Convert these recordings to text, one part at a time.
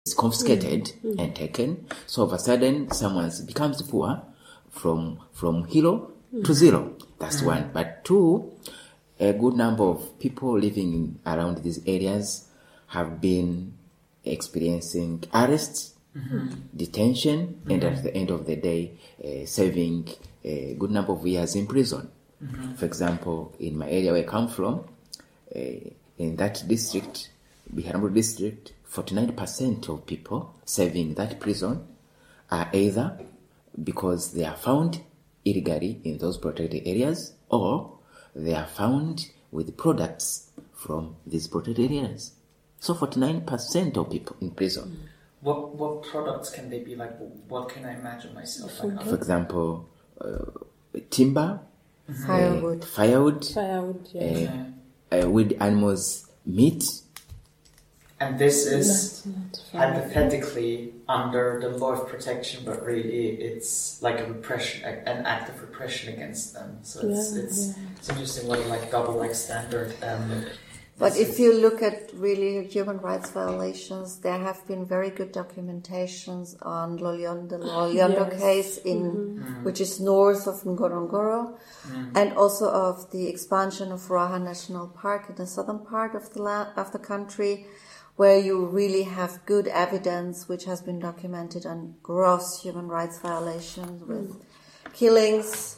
is confiscated and taken. So all of a sudden, someone becomes poor from hero to zero. That's one. But two, a good number of people living around these areas have been experiencing arrests, detention, and at the end of the day, serving a good number of years in prison. For example, in my area where I come from, in that district, Biharamulo district, 49% of people serving that prison are either because they are found illegally in those protected areas, or they are found with products from these protected areas. So 49% of people in prison. What products can they be like? What can I imagine myself? For example, timber, Firewood, yeah. With animals' meat. And this is hypothetically under the law of protection, but really it's like a repression, an act of repression against them. So it's interesting what a double standard. But if you look at really human rights violations, there have been very good documentations on the Loliondo case which is north of Ngorongoro, and also of the expansion of Ruaha National Park in the southern part of the country, where you really have good evidence which has been documented on gross human rights violations with killings,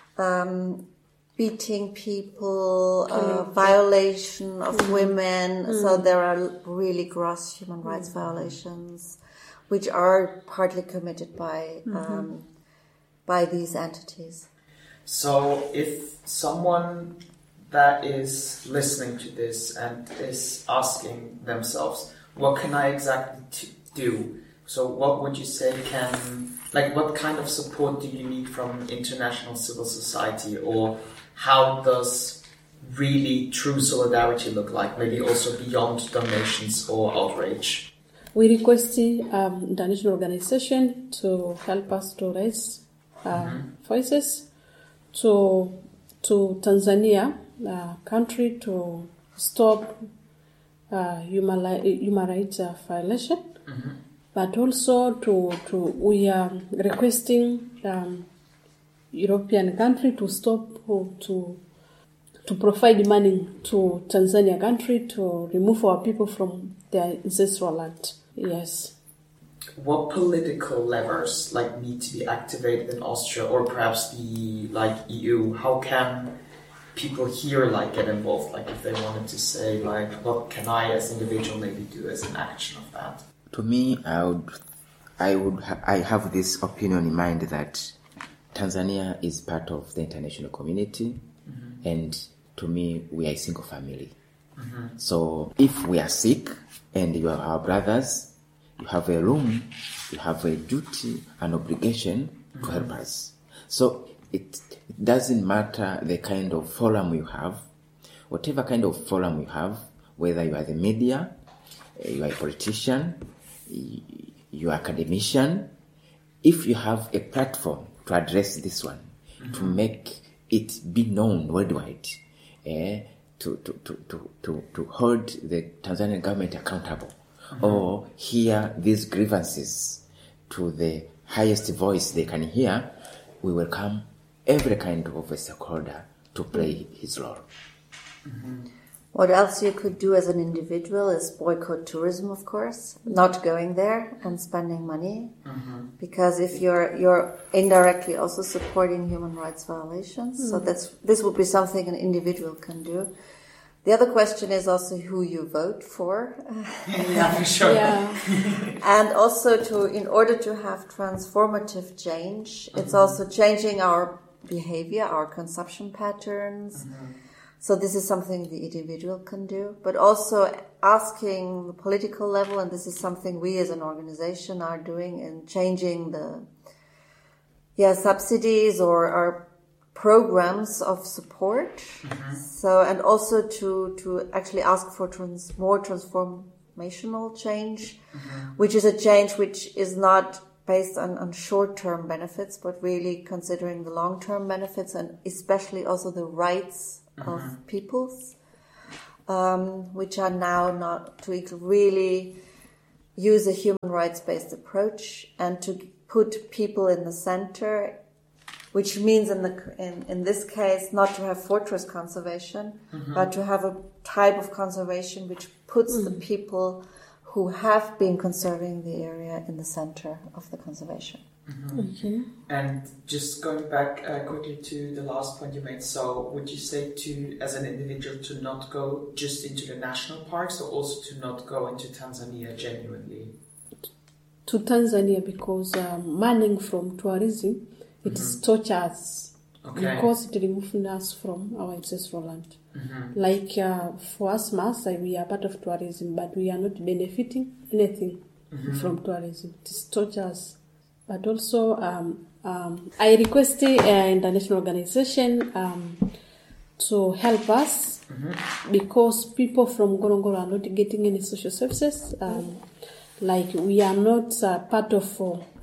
beating people, violation of women. So there are really gross human rights violations, which are partly committed by these entities. So if someone that is listening to this and is asking themselves, what can I exactly do? So what would you say what kind of support do you need from international civil society, or how does really true solidarity look like, maybe also beyond donations or outrage? We request the international organization to help us to raise voices to Tanzania, country, to stop human rights violation, but also we are requesting European country to stop to provide money to Tanzania country to remove our people from their ancestral land. Yes. What political levers need to be activated in Austria, or perhaps the EU? How can people here get involved? If they wanted to say what can I as an individual maybe do as an action of that? To me, I have this opinion in mind that Tanzania is part of the international community, and to me, we are a single family. So if we are sick and you are our brothers, you have a room, you have a duty, an obligation to help us. So it doesn't matter the kind of forum you have, whatever kind of forum you have, whether you are the media, you are a politician, you are academician, if you have a platform to address this one, to make it be known worldwide, to hold the Tanzanian government accountable, or hear these grievances to the highest voice they can hear, we welcome every kind of a stakeholder to play his role. What else you could do as an individual is boycott tourism, of course, not going there and spending money, because if you're indirectly also supporting human rights violations, so this would be something an individual can do. The other question is also who you vote for. Yeah, for sure. Yeah. And also in order to have transformative change, it's also changing our behavior, our consumption patterns. So this is something the individual can do, but also asking the political level, and this is something we as an organization are doing in changing the subsidies or our programs of support. So, and also to actually ask for more transformational change, which is a change which is not based on short-term benefits, but really considering the long-term benefits and especially also the rights of peoples, which are now not to really use a human rights-based approach and to put people in the center, which means in this case not to have fortress conservation, but to have a type of conservation which puts the people who have been conserving the area in the center of the conservation. Okay. And just going back quickly to the last point you made, so would you say as an individual to not go just into the national parks, or also to not go into Tanzania genuinely? To Tanzania, because money from tourism, it tortures, because it removes us from our ancestral land. Like for us, Maasai, we are part of tourism, but we are not benefiting anything from tourism. It tortures. But also, I request the international organization to help us because people from Ngorongoro are not getting any social services. Like we are not part of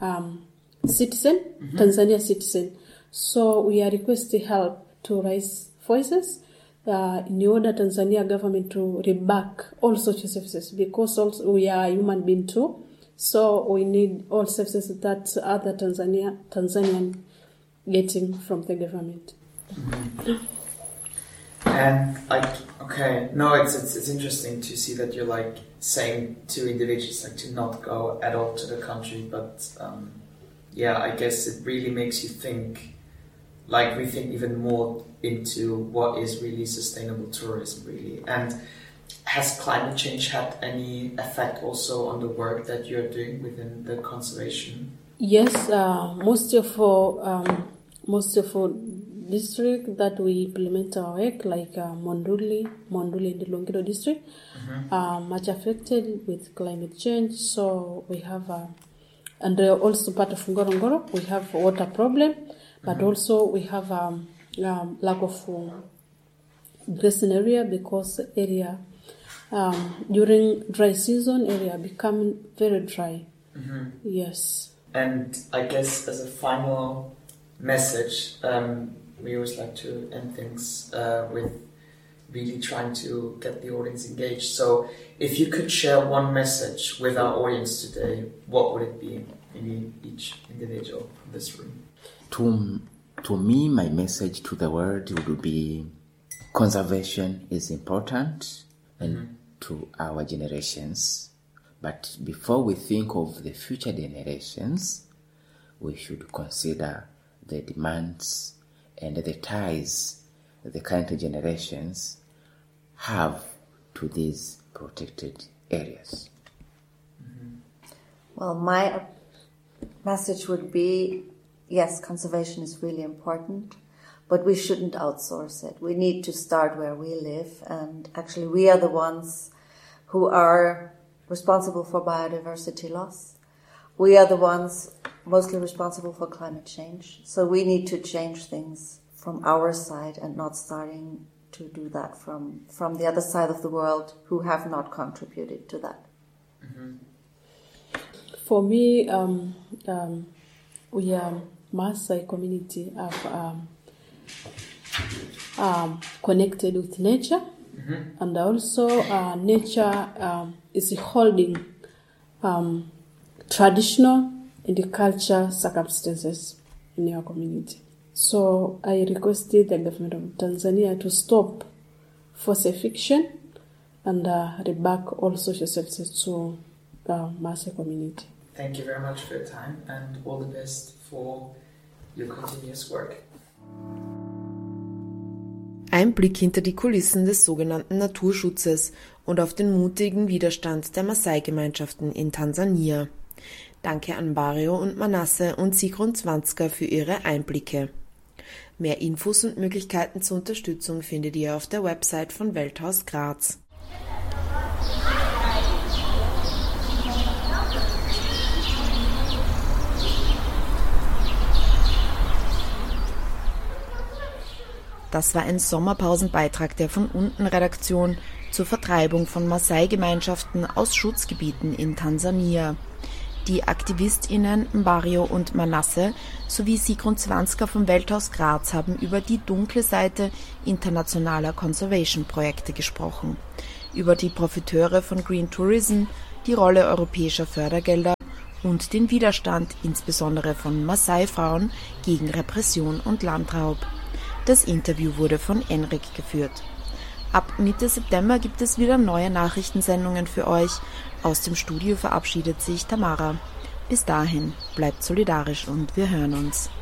Tanzania citizen. So we are requesting help to raise voices in order Tanzania government to reback all social services, because also we are human beings too. So we need all services that other Tanzanian getting from the government. And it's interesting to see that you're like saying to individuals like to not go at all to the country, but I guess it really makes you think, like rethink even more into what is really sustainable tourism really. And has climate change had any effect also on the work that you're doing within the conservation? Yes, most of our district that we implement our work, like Monduli in the Longido district, are much affected with climate change. So we have, and also part of Ngorongoro, we have water problem, but also we have lack of grazing area, because area during dry season area becoming very dry. Yes. And I guess as a final message, we always like to end things with really trying to get the audience engaged. So if you could share one message with our audience today, what would it be? Maybe each individual in this room. To me, my message to the world would be conservation is important and to our generations. But before we think of the future generations, we should consider the demands and the ties the current generations have to these protected areas. Well, my message would be, yes, conservation is really important, but we shouldn't outsource it. We need to start where we live, and actually we are the ones who are responsible for biodiversity loss. We are the ones mostly responsible for climate change. So we need to change things from our side and not starting to do that from the other side of the world who have not contributed to that. For me, we are Maasai community are connected with nature, and also nature is holding traditional and the culture circumstances in our community. So I requested the government of Tanzania to stop forced eviction and reback all social services to the Maasai community. Thank you very much for your time and all the best for your continuous work. Ein Blick hinter die Kulissen des sogenannten Naturschutzes und auf den mutigen Widerstand der Maasai-Gemeinschaften in Tansania. Danke an Mbario und Manasse und Sigrun Zwanzger für ihre Einblicke. Mehr Infos und Möglichkeiten zur Unterstützung findet ihr auf der Website von Welthaus Graz. Das war ein Sommerpausenbeitrag der von unten Redaktion zur Vertreibung von Maasai-Gemeinschaften aus Schutzgebieten in Tansania. Die AktivistInnen Mbario und Manasse sowie Sigrun Zwanzger vom Welthaus Graz haben über die dunkle Seite internationaler Conservation-Projekte gesprochen, über die Profiteure von Green Tourism, die Rolle europäischer Fördergelder und den Widerstand insbesondere von Maasai-Frauen gegen Repression und Landraub. Das Interview wurde von Enrik geführt. Ab Mitte September gibt es wieder neue Nachrichtensendungen für euch. Aus dem Studio verabschiedet sich Tamara. Bis dahin, bleibt solidarisch und wir hören uns.